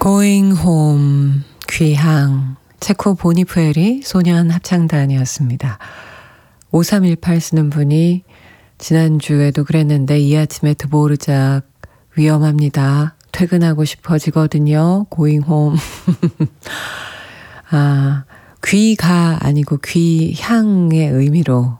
Going Home, 귀향, 체코 보니푸에리 소년 합창단이었습니다. 5318 쓰는 분이 지난주에도 그랬는데 이 아침에 드보르작 위험합니다. 퇴근하고 싶어지거든요. Going Home. 귀가 아니고 귀향의 의미로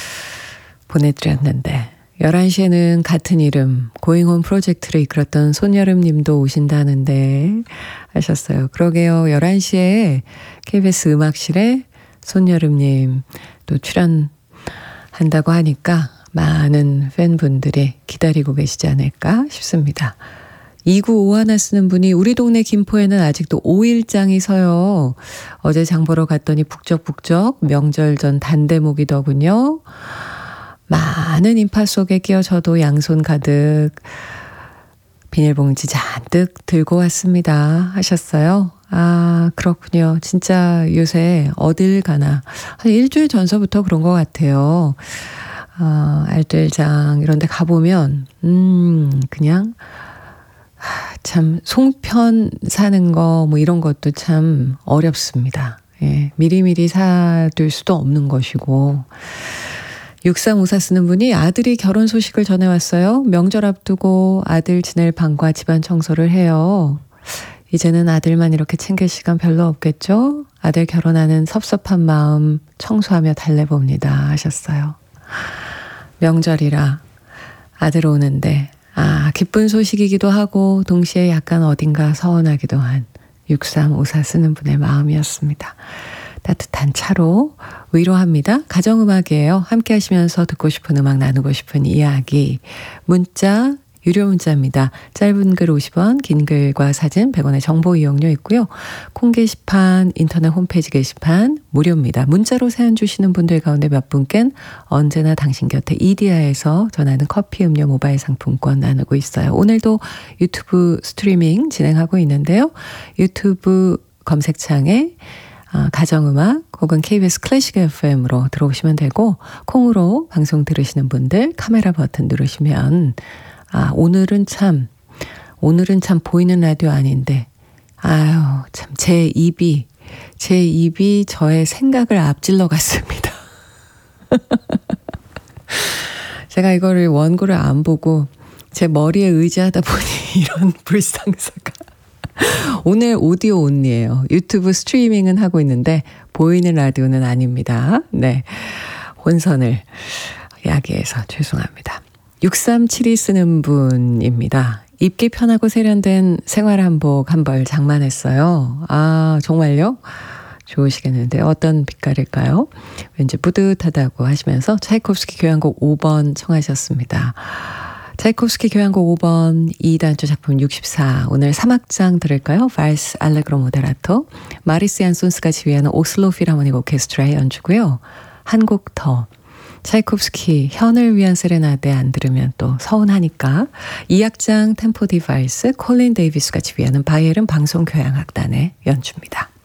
보내드렸는데 11시에는 같은 이름 Going Home 프로젝트를 이끌었던 손여름 님도 오신다는데 하셨어요. 그러게요. 11시에 KBS 음악실에 손여름 님 또 출연한다고 하니까 많은 팬분들이 기다리고 계시지 않을까 싶습니다. 2951 쓰는 분이 우리 동네 김포에는 아직도 5일장이 서요. 어제 장 보러 갔더니 북적북적 명절 전 단대목이더군요. 많은 인파 속에 끼어 저도 양손 가득 비닐봉지 잔뜩 들고 왔습니다. 하셨어요. 그렇군요. 진짜 요새 어딜 가나 한 일주일 전서부터 그런 것 같아요. 알뜰장 이런 데 가보면 그냥 참 송편 사는 거 뭐 이런 것도 참 어렵습니다. 예, 미리미리 사둘 수도 없는 것이고 6354 쓰는 분이 아들이 결혼 소식을 전해왔어요. 명절 앞두고 아들 지낼 방과 집안 청소를 해요. 이제는 아들만 이렇게 챙길 시간 별로 없겠죠? 아들 결혼하는 섭섭한 마음 청소하며 달래봅니다. 하셨어요. 명절이라 아들 오는데 기쁜 소식이기도 하고 동시에 약간 어딘가 서운하기도 한 6354 쓰는 분의 마음이었습니다. 따뜻한 차로 위로합니다. 가정음악이에요. 함께 하시면서 듣고 싶은 음악 나누고 싶은 이야기 문자 유료 문자입니다. 짧은 글 50원 긴 글과 사진 100원의 정보 이용료 있고요. 콩 게시판 인터넷 홈페이지 게시판 무료입니다. 문자로 사연 주시는 분들 가운데 몇 분께는 언제나 당신 곁에 이디야에서 전하는 커피 음료 모바일 상품권 나누고 있어요. 오늘도 유튜브 스트리밍 진행하고 있는데요. 유튜브 검색창에 가정음악 혹은 KBS 클래식 FM으로 들어오시면 되고 콩으로 방송 들으시는 분들 카메라 버튼 누르시면 오늘은 참 보이는 라디오 아닌데 참 제 입이 저의 생각을 앞질러 갔습니다. 제가 이거를 원고를 안 보고 제 머리에 의지하다 보니 이런 불상사가 오늘 오디오 온리예요. 유튜브 스트리밍은 하고 있는데 보이는 라디오는 아닙니다. 네, 혼선을 야기해서 죄송합니다. 6372 쓰는 분입니다. 입기 편하고 세련된 생활한복 한 벌 장만했어요. 정말요? 좋으시겠는데 어떤 빛깔일까요? 왠지 뿌듯하다고 하시면서 차이콥스키 교향곡 5번 청하셨습니다. 차이콥스키 교향곡 5번 2단조 작품 64 오늘 3악장 들을까요? 발스 알레그로 모데라토 마리스 얀손스가 지휘하는 오슬로 필하모닉 오케스트라의 연주고요. 한 곡 더 차이콥스키 현을 위한 세레나데 안 들으면 또 서운하니까 2악장 템포 디바이스 콜린 데이비스가 지휘하는 바이에른 방송교향악단의 연주입니다.